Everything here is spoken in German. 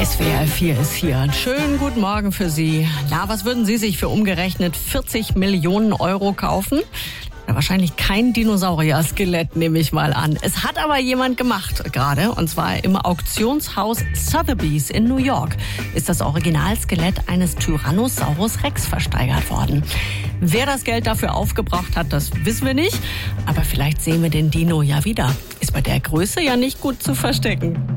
SWR 4 ist hier. Einen schönen guten Morgen für Sie. Na, was würden Sie sich für umgerechnet 40 Millionen Euro kaufen? Ja, wahrscheinlich kein Dinosaurier-Skelett, nehme ich mal an. Es hat aber jemand gemacht gerade, und zwar im Auktionshaus Sotheby's in New York ist das Originalskelett eines Tyrannosaurus Rex versteigert worden. Wer das Geld dafür aufgebracht hat, das wissen wir nicht. Aber vielleicht sehen wir den Dino ja wieder. Ist bei der Größe ja nicht gut zu verstecken.